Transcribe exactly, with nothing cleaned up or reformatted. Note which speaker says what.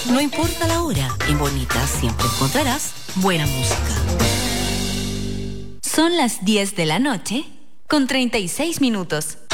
Speaker 1: No importa la hora, en Bonita siempre encontrarás buena música.
Speaker 2: Son las diez de la noche con treinta y seis minutos.